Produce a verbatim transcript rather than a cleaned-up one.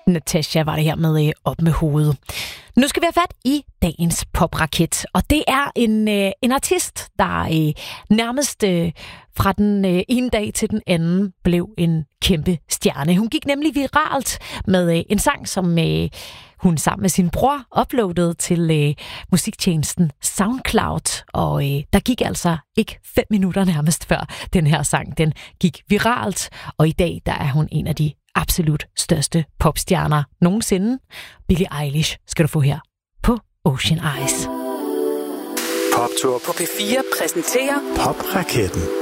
Natasha var det her med øh, op med hovedet. Nu skal vi have fat i dagens popraket, og det er en, øh, en artist, der øh, nærmest øh, fra den øh, ene dag til den anden blev en kæmpe stjerne. Hun gik nemlig viralt med øh, en sang, som øh, hun sammen med sin bror uploadede til øh, musiktjenesten SoundCloud, og øh, der gik altså ikke fem minutter nærmest før den her sang, den gik viralt, og i dag der er hun en af de absolut største popstjerner nogensinde. Billie Eilish skal du få her på Ocean Eyes. Poptur på P fire præsenterer Popraketten.